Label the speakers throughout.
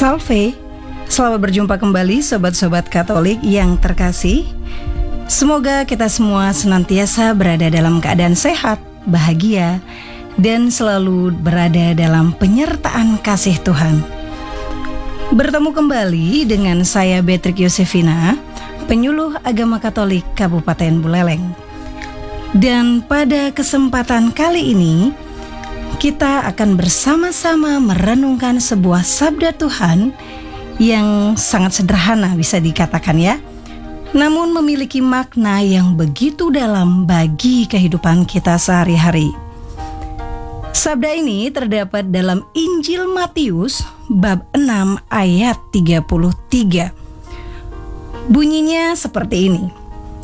Speaker 1: Salve, selamat berjumpa kembali sobat-sobat Katolik yang terkasih. Semoga kita semua senantiasa berada dalam keadaan sehat, bahagia, dan selalu berada dalam penyertaan kasih Tuhan. Bertemu kembali dengan saya Beatrix Yosefina, penyuluh agama Katolik Kabupaten Buleleng. Dan pada kesempatan kali ini, kita akan bersama-sama merenungkan sebuah sabda Tuhan yang sangat sederhana bisa dikatakan ya, namun memiliki makna yang begitu dalam bagi kehidupan kita sehari-hari. Sabda ini terdapat dalam Injil Matius bab 6 ayat 33. Bunyinya seperti ini.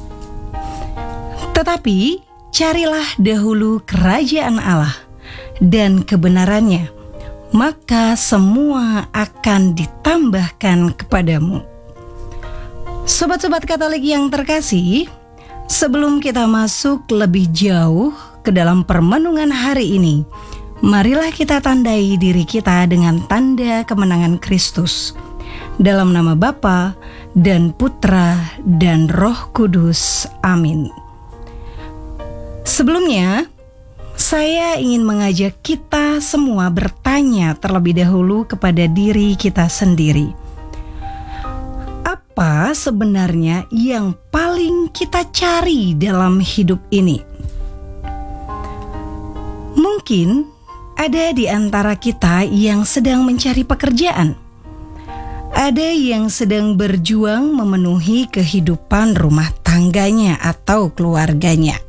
Speaker 1: Tetapi carilah dahulu kerajaan Allah dan kebenarannya, maka semua akan ditambahkan kepadamu. Sobat-sobat Katolik yang terkasih, sebelum kita masuk lebih jauh ke dalam permenungan hari ini, marilah kita tandai diri kita dengan tanda kemenangan Kristus. Dalam nama Bapa dan Putra dan Roh Kudus. Amin. Sebelumnya, saya ingin mengajak kita semua bertanya terlebih dahulu kepada diri kita sendiri. Apa sebenarnya yang paling kita cari dalam hidup ini? Mungkin ada di antara kita yang sedang mencari pekerjaan. Ada yang sedang berjuang memenuhi kehidupan rumah tangganya atau keluarganya.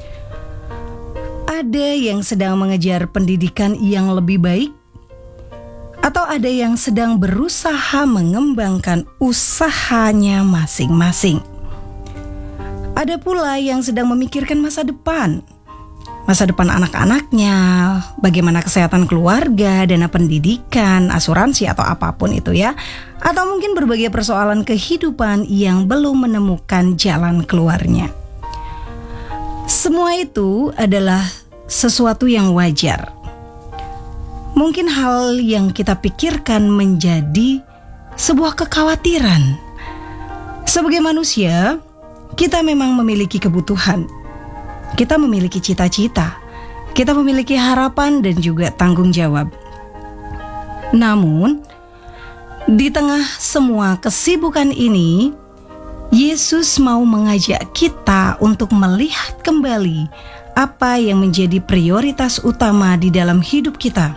Speaker 1: Ada yang sedang mengejar pendidikan yang lebih baik, atau ada yang sedang berusaha mengembangkan usahanya masing-masing. Ada pula yang sedang memikirkan masa depan anak-anaknya, bagaimana kesehatan keluarga, dana pendidikan, asuransi atau apapun itu ya, atau mungkin berbagai persoalan kehidupan yang belum menemukan jalan keluarnya. Semua itu adalah sesuatu yang wajar. Mungkin hal yang kita pikirkan menjadi sebuah kekhawatiran. Sebagai manusia, kita memang memiliki kebutuhan. Kita memiliki cita-cita. Kita memiliki harapan dan juga tanggung jawab. Namun, di tengah semua kesibukan ini, Yesus mau mengajak kita untuk melihat kembali apa yang menjadi prioritas utama di dalam hidup kita.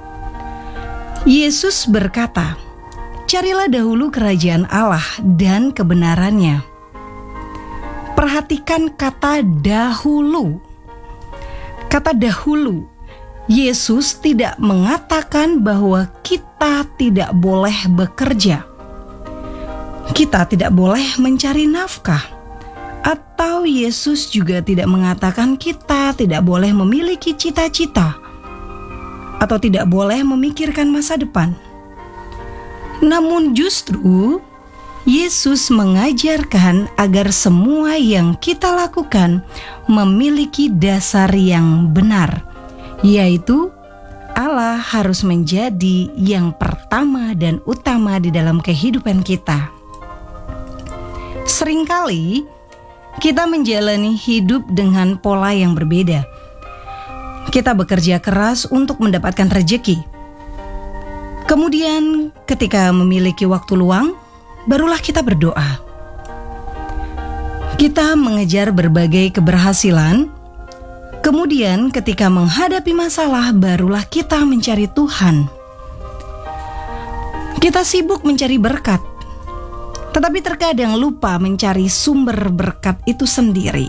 Speaker 1: Yesus berkata, "Carilah dahulu kerajaan Allah dan kebenarannya." Perhatikan kata dahulu. Kata dahulu. Yesus tidak mengatakan bahwa kita tidak boleh bekerja. Kita tidak boleh mencari nafkah. Atau Yesus juga tidak mengatakan kita tidak boleh memiliki cita-cita atau tidak boleh memikirkan masa depan. Namun justru Yesus mengajarkan agar semua yang kita lakukan memiliki dasar yang benar, yaitu Allah harus menjadi yang pertama dan utama di dalam kehidupan kita. Seringkali kita menjalani hidup dengan pola yang berbeda. Kita bekerja keras untuk mendapatkan rejeki. Kemudian ketika memiliki waktu luang, barulah kita berdoa. Kita mengejar berbagai keberhasilan. Kemudian ketika menghadapi masalah, barulah kita mencari Tuhan. Kita sibuk mencari berkat, tetapi terkadang lupa mencari sumber berkat itu sendiri.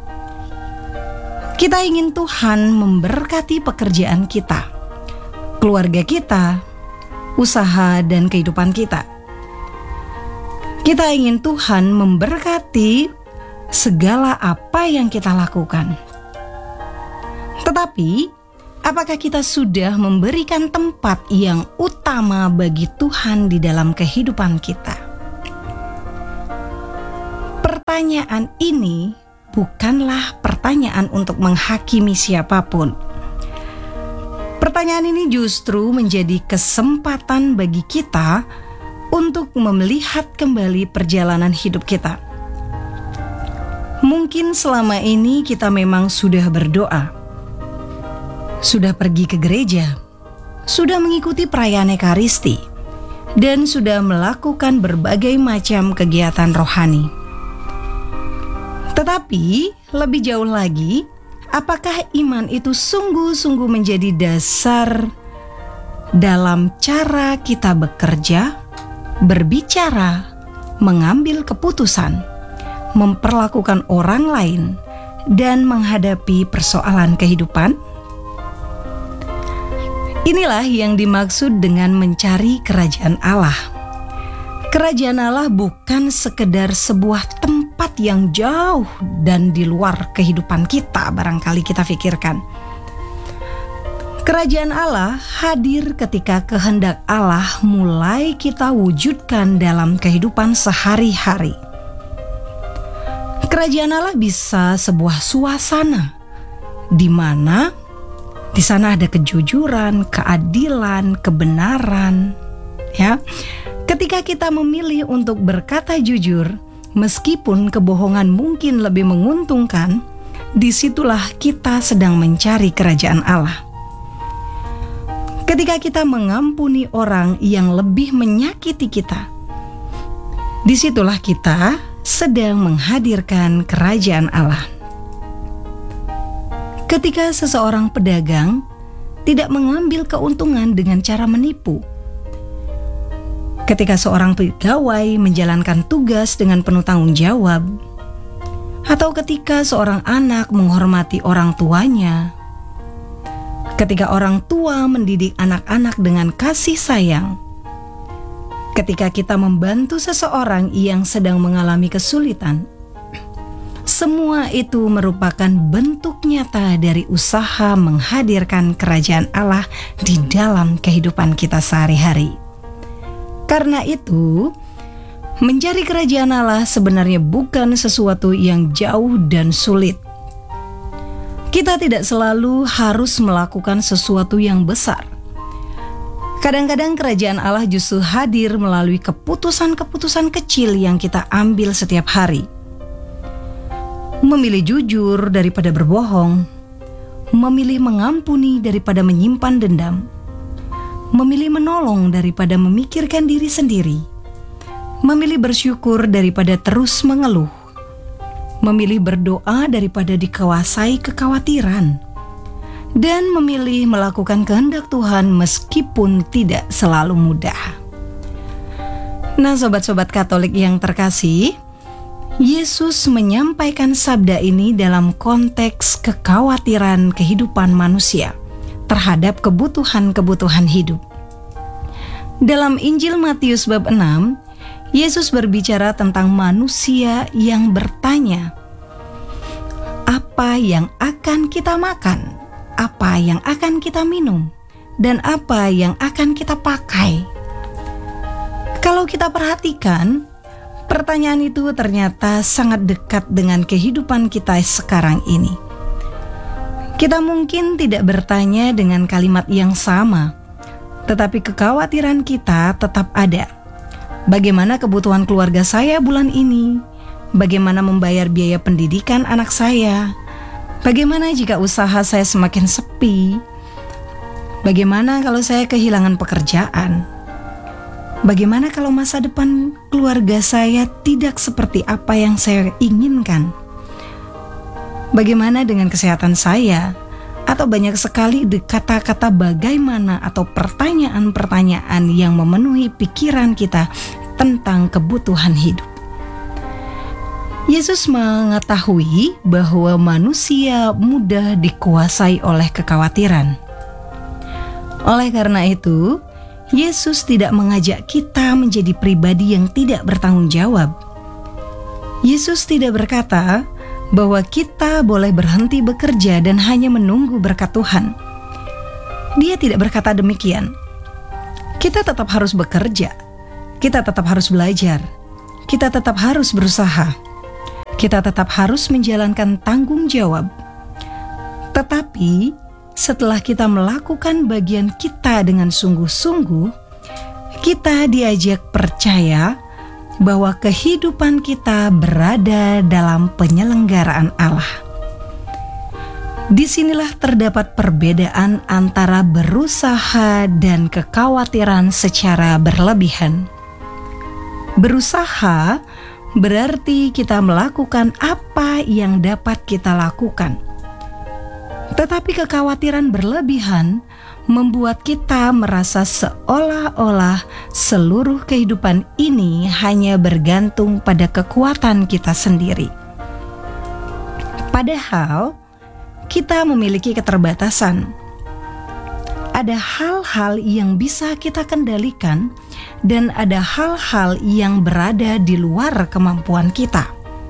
Speaker 1: Kita ingin Tuhan memberkati pekerjaan kita, keluarga kita, usaha dan kehidupan kita. Kita ingin Tuhan memberkati segala apa yang kita lakukan. Tetapi, apakah kita sudah memberikan tempat yang utama bagi Tuhan di dalam kehidupan kita? Pertanyaan ini bukanlah pertanyaan untuk menghakimi siapapun. Pertanyaan ini justru menjadi kesempatan bagi kita untuk melihat kembali perjalanan hidup kita. Mungkin selama ini kita memang sudah berdoa, sudah pergi ke gereja, sudah mengikuti perayaan Ekaristi, dan sudah melakukan berbagai macam kegiatan rohani. Tetapi lebih jauh lagi, apakah iman itu sungguh-sungguh menjadi dasar dalam cara kita bekerja, berbicara, mengambil keputusan, memperlakukan orang lain, dan menghadapi persoalan kehidupan? Inilah yang dimaksud dengan mencari kerajaan Allah. Kerajaan Allah bukan sekedar sebuah tempat yang jauh dan di luar kehidupan kita, barangkali kita pikirkan. Kerajaan Allah hadir ketika kehendak Allah mulai kita wujudkan dalam kehidupan sehari-hari. Kerajaan Allah bisa sebuah suasana di mana di sana ada kejujuran, keadilan, kebenaran, ya. Ketika kita memilih untuk berkata jujur, meskipun kebohongan mungkin lebih menguntungkan, disitulah kita sedang mencari kerajaan Allah. Ketika kita mengampuni orang yang lebih menyakiti kita, disitulah kita sedang menghadirkan kerajaan Allah. Ketika seseorang pedagang tidak mengambil keuntungan dengan cara menipu, ketika seorang pegawai menjalankan tugas dengan penuh tanggung jawab, atau ketika seorang anak menghormati orang tuanya, ketika orang tua mendidik anak-anak dengan kasih sayang, ketika kita membantu seseorang yang sedang mengalami kesulitan, semua itu merupakan bentuk nyata dari usaha menghadirkan kerajaan Allah di dalam kehidupan kita sehari-hari. Karena itu, mencari kerajaan Allah sebenarnya bukan sesuatu yang jauh dan sulit. Kita tidak selalu harus melakukan sesuatu yang besar. Kadang-kadang kerajaan Allah justru hadir melalui keputusan-keputusan kecil yang kita ambil setiap hari. Memilih jujur daripada berbohong, memilih mengampuni daripada menyimpan dendam, memilih menolong daripada memikirkan diri sendiri, memilih bersyukur daripada terus mengeluh, memilih berdoa daripada dikuasai kekhawatiran, dan memilih melakukan kehendak Tuhan meskipun tidak selalu mudah. Nah, sobat-sobat Katolik yang terkasih, Yesus menyampaikan sabda ini dalam konteks kekhawatiran kehidupan manusia terhadap kebutuhan-kebutuhan hidup. Dalam Injil Matius bab 6, Yesus berbicara tentang manusia yang bertanya, apa yang akan kita makan, apa yang akan kita minum, dan apa yang akan kita pakai. Kalau kita perhatikan, pertanyaan itu ternyata sangat dekat dengan kehidupan kita sekarang ini. Kita mungkin tidak bertanya dengan kalimat yang sama, tetapi kekhawatiran kita tetap ada. Bagaimana kebutuhan keluarga saya bulan ini? Bagaimana membayar biaya pendidikan anak saya? Bagaimana jika usaha saya semakin sepi? Bagaimana kalau saya kehilangan pekerjaan? Bagaimana kalau masa depan keluarga saya tidak seperti apa yang saya inginkan? Bagaimana dengan kesehatan saya? Atau banyak sekali kata-kata bagaimana atau pertanyaan-pertanyaan yang memenuhi pikiran kita tentang kebutuhan hidup. Yesus mengetahui bahwa manusia mudah dikuasai oleh kekhawatiran. Oleh karena itu, Yesus tidak mengajak kita menjadi pribadi yang tidak bertanggung jawab. Yesus tidak berkata bahwa kita boleh berhenti bekerja dan hanya menunggu berkat Tuhan. Dia tidak berkata demikian. Kita tetap harus bekerja, kita tetap harus belajar, kita tetap harus berusaha, kita tetap harus menjalankan tanggung jawab. Tetapi setelah kita melakukan bagian kita dengan sungguh-sungguh, kita diajak percaya bahwa kehidupan kita berada dalam penyelenggaraan Allah. Disinilah terdapat perbedaan antara berusaha dan kekhawatiran secara berlebihan. Berusaha berarti kita melakukan apa yang dapat kita lakukan. Tetapi kekhawatiran berlebihan membuat kita merasa seolah-olah seluruh kehidupan ini hanya bergantung pada kekuatan kita sendiri. Padahal kita memiliki keterbatasan. Ada hal-hal yang bisa kita kendalikan dan ada hal-hal yang berada di luar kemampuan kita.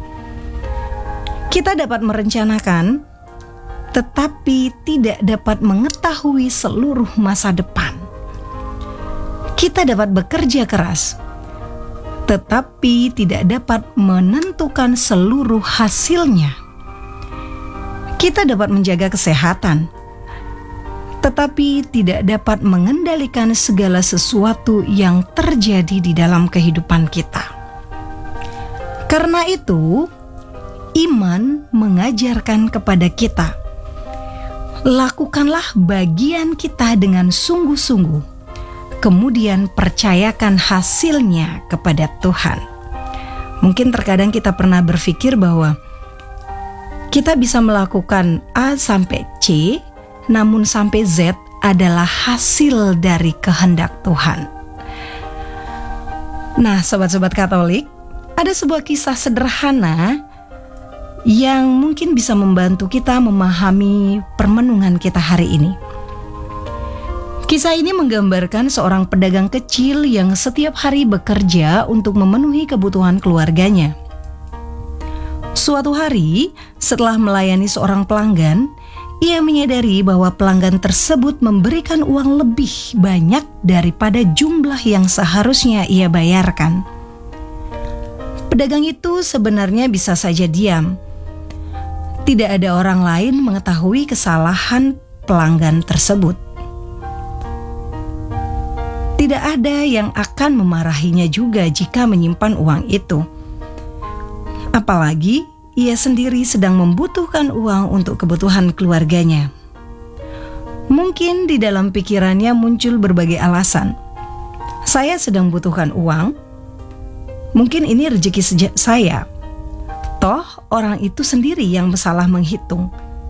Speaker 1: Kita dapat merencanakan, tetapi tidak dapat mengetahui seluruh masa depan. Kita dapat bekerja keras, tetapi tidak dapat menentukan seluruh hasilnya. Kita dapat menjaga kesehatan, tetapi tidak dapat mengendalikan segala sesuatu yang terjadi di dalam kehidupan kita. Karena itu, iman mengajarkan kepada kita, lakukanlah bagian kita dengan sungguh-sungguh, kemudian percayakan hasilnya kepada Tuhan. Mungkin terkadang kita pernah berpikir bahwa kita bisa melakukan A sampai C, namun sampai Z adalah hasil dari kehendak Tuhan. Nah, sobat-sobat Katolik, ada sebuah kisah sederhana yang mungkin bisa membantu kita memahami permenungan kita hari ini. Kisah ini menggambarkan seorang pedagang kecil yang setiap hari bekerja untuk memenuhi kebutuhan keluarganya. Suatu hari, setelah melayani seorang pelanggan, ia menyadari bahwa pelanggan tersebut memberikan uang lebih banyak daripada jumlah yang seharusnya ia bayarkan. Pedagang itu sebenarnya bisa saja diam. Tidak ada orang lain mengetahui kesalahan pelanggan tersebut. Tidak ada yang akan memarahinya juga jika menyimpan uang itu. Apalagi ia sendiri sedang membutuhkan uang untuk kebutuhan keluarganya. Mungkin di dalam pikirannya muncul berbagai alasan. Saya sedang butuhkan uang. Mungkin ini rezeki saya. Toh orang itu sendiri yang salah menghitung.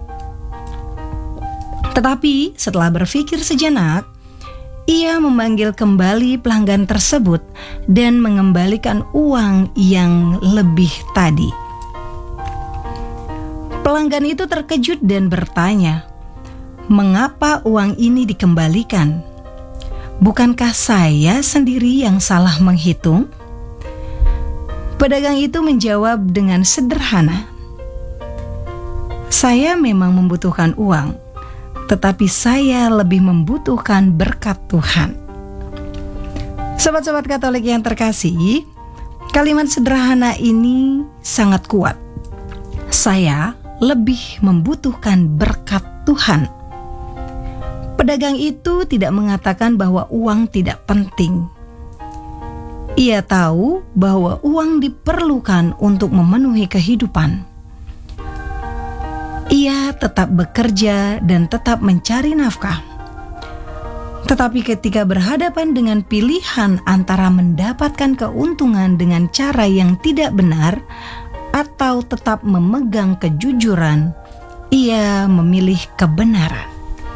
Speaker 1: Tetapi setelah berpikir sejenak, ia memanggil kembali pelanggan tersebut dan mengembalikan uang yang lebih tadi. Pelanggan itu terkejut dan bertanya, "Mengapa uang ini dikembalikan? Bukankah saya sendiri yang salah menghitung?" Pedagang itu menjawab dengan sederhana, "Saya memang membutuhkan uang, tetapi saya lebih membutuhkan berkat Tuhan." Sobat-sobat Katolik yang terkasih, kalimat sederhana ini sangat kuat. Saya lebih membutuhkan berkat Tuhan. Pedagang itu tidak mengatakan bahwa uang tidak penting. Ia tahu bahwa uang diperlukan untuk memenuhi kehidupan. Ia tetap bekerja dan tetap mencari nafkah. Tetapi ketika berhadapan dengan pilihan antara mendapatkan keuntungan dengan cara yang tidak benar atau tetap memegang kejujuran, ia memilih kebenaran.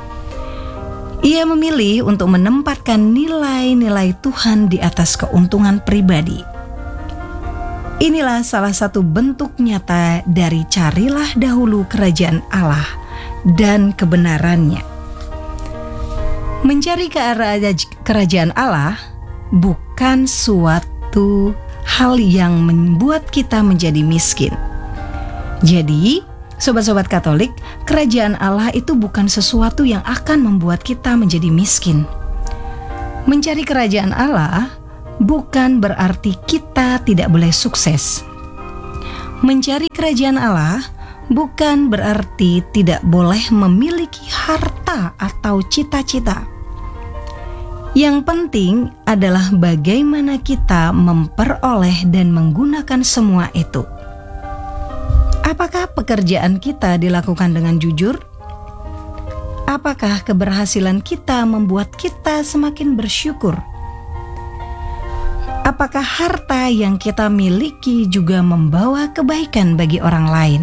Speaker 1: Ia memilih untuk menempatkan nilai-nilai Tuhan di atas keuntungan pribadi. Inilah salah satu bentuk nyata dari carilah dahulu kerajaan Allah dan kebenarannya. Mencari ke arah kerajaan Allah bukan suatu hal yang membuat kita menjadi miskin. Jadi, sobat-sobat Katolik, kerajaan Allah itu bukan sesuatu yang akan membuat kita menjadi miskin. Mencari kerajaan Allah bukan berarti kita tidak boleh sukses. Mencari kerajaan Allah bukan berarti tidak boleh memiliki harta tahta atau cita-cita. Yang penting adalah bagaimana kita memperoleh dan menggunakan semua itu. Apakah pekerjaan kita dilakukan dengan jujur? Apakah keberhasilan kita membuat kita semakin bersyukur? Apakah harta yang kita miliki juga membawa kebaikan bagi orang lain?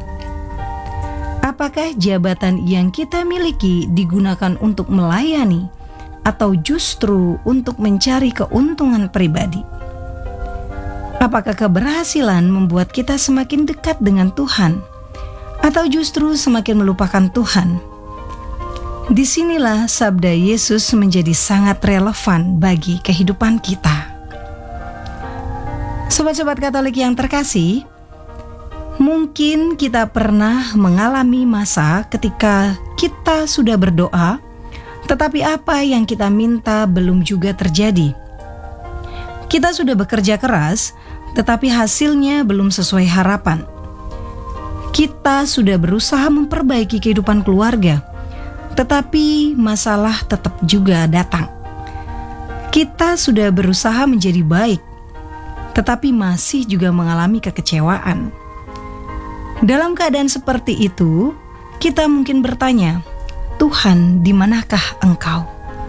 Speaker 1: Apakah jabatan yang kita miliki digunakan untuk melayani atau justru untuk mencari keuntungan pribadi? Apakah keberhasilan membuat kita semakin dekat dengan Tuhan atau justru semakin melupakan Tuhan? Disinilah sabda Yesus menjadi sangat relevan bagi kehidupan kita. Sobat-sobat Katolik yang terkasih, mungkin kita pernah mengalami masa ketika kita sudah berdoa, tetapi apa yang kita minta belum juga terjadi. Kita sudah bekerja keras, tetapi hasilnya belum sesuai harapan. Kita sudah berusaha memperbaiki kehidupan keluarga, tetapi masalah tetap juga datang. Kita sudah berusaha menjadi baik, tetapi masih juga mengalami kekecewaan. Dalam keadaan seperti itu, kita mungkin bertanya, Tuhan, di manakah Engkau?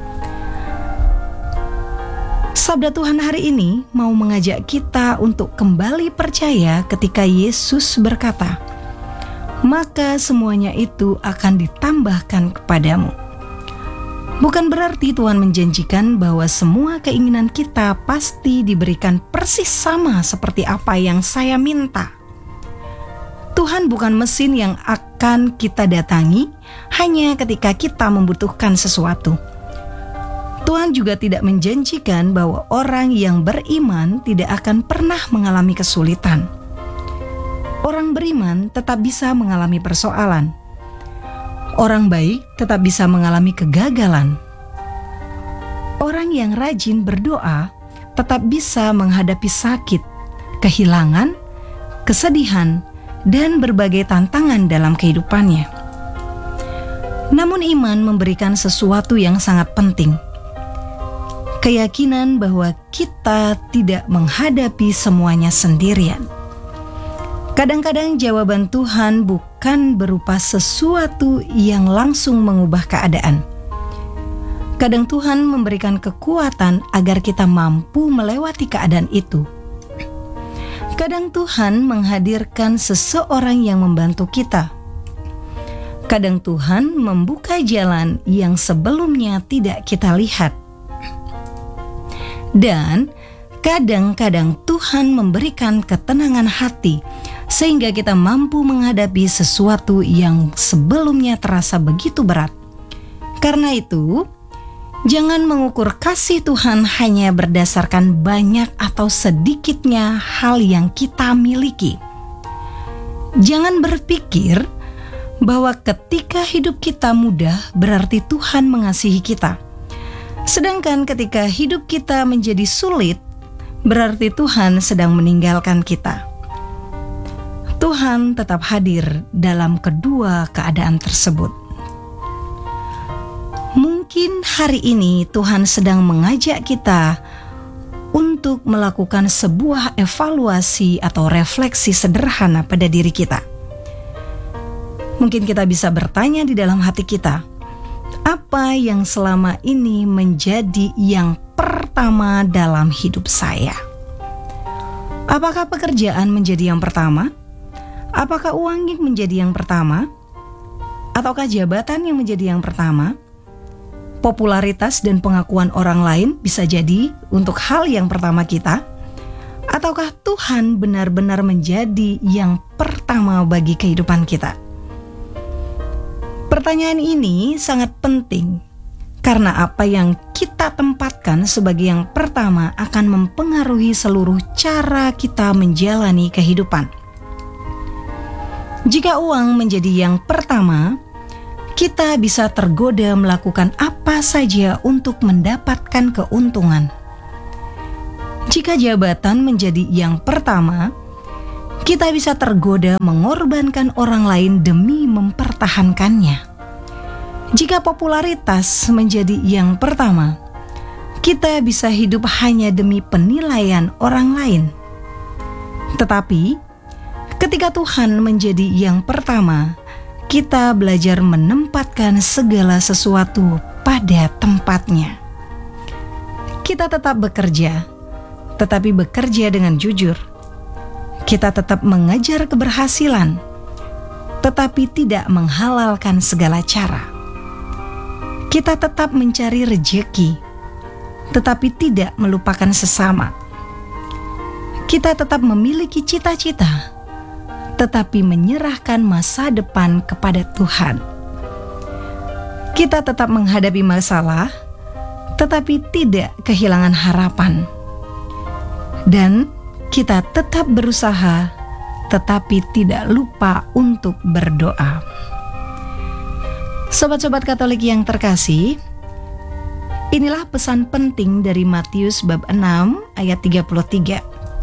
Speaker 1: Sabda Tuhan hari ini mau mengajak kita untuk kembali percaya ketika Yesus berkata, maka semuanya itu akan ditambahkan kepadamu. Bukan berarti Tuhan menjanjikan bahwa semua keinginan kita pasti diberikan persis sama seperti apa yang saya minta. Tuhan bukan mesin yang akan kita datangi hanya ketika kita membutuhkan sesuatu. Tuhan juga tidak menjanjikan bahwa orang yang beriman tidak akan pernah mengalami kesulitan. Orang beriman tetap bisa mengalami persoalan. Orang baik tetap bisa mengalami kegagalan. Orang yang rajin berdoa tetap bisa menghadapi sakit, kehilangan, kesedihan, dan berbagai tantangan dalam kehidupannya. Namun iman memberikan sesuatu yang sangat penting. Keyakinan bahwa kita tidak menghadapi semuanya sendirian. Kadang-kadang jawaban Tuhan bukan berupa sesuatu yang langsung mengubah keadaan. Kadang Tuhan memberikan kekuatan agar kita mampu melewati keadaan itu. Kadang Tuhan menghadirkan seseorang yang membantu kita. Kadang Tuhan membuka jalan yang sebelumnya tidak kita lihat. Dan kadang-kadang Tuhan memberikan ketenangan hati sehingga kita mampu menghadapi sesuatu yang sebelumnya terasa begitu berat. Karena itu, jangan mengukur kasih Tuhan hanya berdasarkan banyak atau sedikitnya hal yang kita miliki. Jangan berpikir bahwa ketika hidup kita mudah berarti Tuhan mengasihi kita. Sedangkan ketika hidup kita menjadi sulit, berarti Tuhan sedang meninggalkan kita. Tuhan tetap hadir dalam kedua keadaan tersebut. Mungkin hari ini Tuhan sedang mengajak kita untuk melakukan sebuah evaluasi atau refleksi sederhana pada diri kita. Mungkin kita bisa bertanya di dalam hati kita, apa yang selama ini menjadi yang pertama dalam hidup saya? Apakah pekerjaan menjadi yang pertama? Apakah uang yang menjadi yang pertama? Ataukah jabatan yang menjadi yang pertama? Popularitas dan pengakuan orang lain bisa jadi untuk hal yang pertama kita? Ataukah Tuhan benar-benar menjadi yang pertama bagi kehidupan kita? Pertanyaan ini sangat penting karena apa yang kita tempatkan sebagai yang pertama akan mempengaruhi seluruh cara kita menjalani kehidupan. Jika uang menjadi yang pertama, kita bisa tergoda melakukan apa saja untuk mendapatkan keuntungan. Jika jabatan menjadi yang pertama, kita bisa tergoda mengorbankan orang lain demi mempertahankannya. Jika popularitas menjadi yang pertama, kita bisa hidup hanya demi penilaian orang lain. Tetapi, ketika Tuhan menjadi yang pertama, kita belajar menempatkan segala sesuatu pada tempatnya. Kita tetap bekerja, tetapi bekerja dengan jujur. Kita tetap mengejar keberhasilan, tetapi tidak menghalalkan segala cara. Kita tetap mencari rejeki, tetapi tidak melupakan sesama. Kita tetap memiliki cita-cita, tetapi menyerahkan masa depan kepada Tuhan. Kita tetap menghadapi masalah, tetapi tidak kehilangan harapan. Dan kita tetap berusaha, tetapi tidak lupa untuk berdoa. Sobat-sobat Katolik yang terkasih, inilah pesan penting dari Matius bab 6 ayat 33.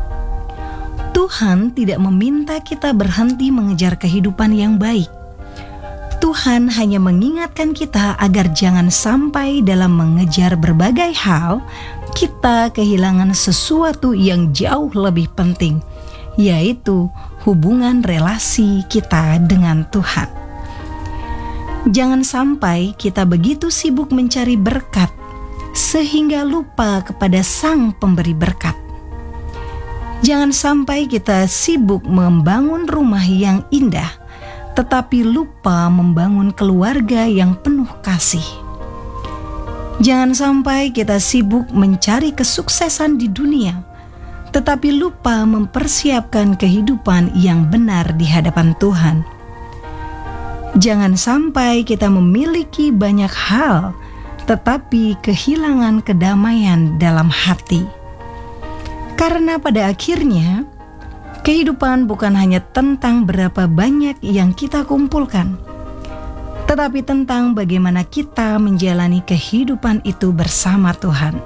Speaker 1: Tuhan tidak meminta kita berhenti mengejar kehidupan yang baik. Tuhan hanya mengingatkan kita agar jangan sampai dalam mengejar berbagai hal, kita kehilangan sesuatu yang jauh lebih penting, yaitu hubungan relasi kita dengan Tuhan. Jangan sampai kita begitu sibuk mencari berkat, sehingga lupa kepada Sang Pemberi berkat. Jangan sampai kita sibuk membangun rumah yang indah, tetapi lupa membangun keluarga yang penuh kasih. Jangan sampai kita sibuk mencari kesuksesan di dunia, tetapi lupa mempersiapkan kehidupan yang benar di hadapan Tuhan. Jangan sampai kita memiliki banyak hal, tetapi kehilangan kedamaian dalam hati. Karena pada akhirnya, kehidupan bukan hanya tentang berapa banyak yang kita kumpulkan, tetapi tentang bagaimana kita menjalani kehidupan itu bersama Tuhan.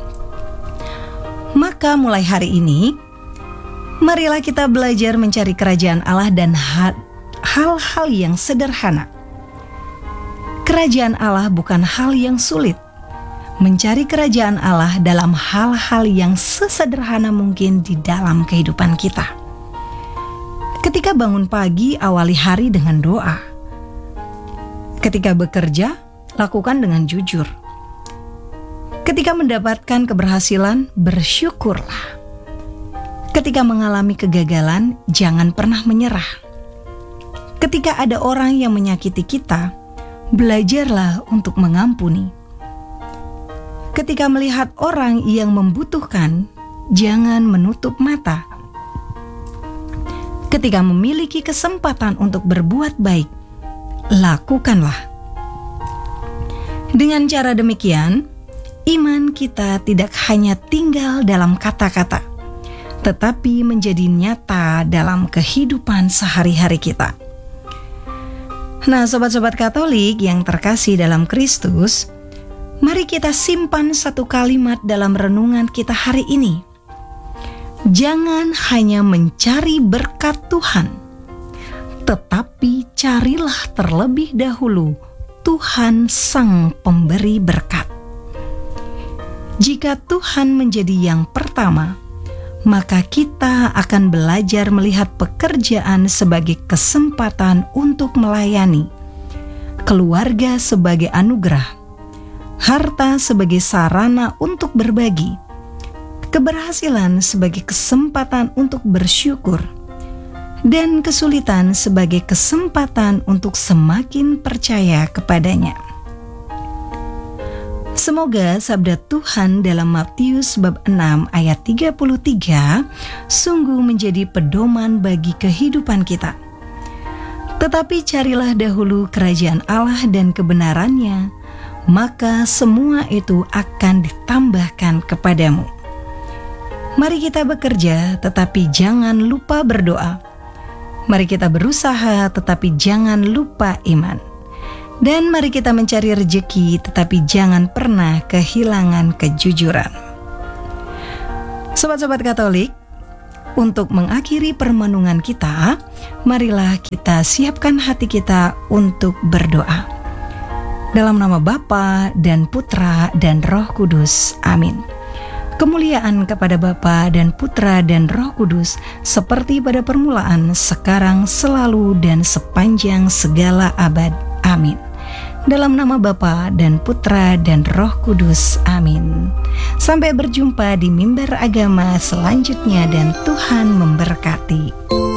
Speaker 1: Maka mulai hari ini, marilah kita belajar mencari kerajaan Allah dan hal-hal yang sederhana. Kerajaan Allah bukan hal yang sulit. Mencari kerajaan Allah dalam hal-hal yang sesederhana mungkin di dalam kehidupan kita. Ketika bangun pagi, awali hari dengan doa. Ketika bekerja, lakukan dengan jujur. Ketika mendapatkan keberhasilan, bersyukurlah. Ketika mengalami kegagalan, jangan pernah menyerah. Ketika ada orang yang menyakiti kita, belajarlah untuk mengampuni. Ketika melihat orang yang membutuhkan, jangan menutup mata. Ketika memiliki kesempatan untuk berbuat baik, lakukanlah. Dengan cara demikian, iman kita tidak hanya tinggal dalam kata-kata, tetapi menjadi nyata dalam kehidupan sehari-hari kita. Nah, sobat-sobat Katolik yang terkasih dalam Kristus, mari kita simpan satu kalimat dalam renungan kita hari ini. Jangan hanya mencari berkat Tuhan, tetapi carilah terlebih dahulu Tuhan Sang Pemberi berkat. Jika Tuhan menjadi yang pertama, maka kita akan belajar melihat pekerjaan sebagai kesempatan untuk melayani, keluarga sebagai anugerah, harta sebagai sarana untuk berbagi, keberhasilan sebagai kesempatan untuk bersyukur, dan kesulitan sebagai kesempatan untuk semakin percaya kepadanya. Semoga sabda Tuhan dalam Matius bab 6 ayat 33 sungguh menjadi pedoman bagi kehidupan kita. Tetapi carilah dahulu kerajaan Allah dan kebenarannya, maka semua itu akan ditambahkan kepadamu. Mari kita bekerja, tetapi jangan lupa berdoa. Mari kita berusaha, tetapi jangan lupa iman. Dan mari kita mencari rejeki, tetapi jangan pernah kehilangan kejujuran. Sobat-sobat Katolik, untuk mengakhiri permenungan kita, marilah kita siapkan hati kita untuk berdoa. Dalam nama Bapa dan Putra dan Roh Kudus. Amin. Kemuliaan kepada Bapa dan Putra dan Roh Kudus, seperti pada permulaan, sekarang, selalu, dan sepanjang segala abad. Amin. Dalam nama Bapa dan Putra dan Roh Kudus. Amin. Sampai berjumpa di mimbar agama selanjutnya, dan Tuhan memberkati.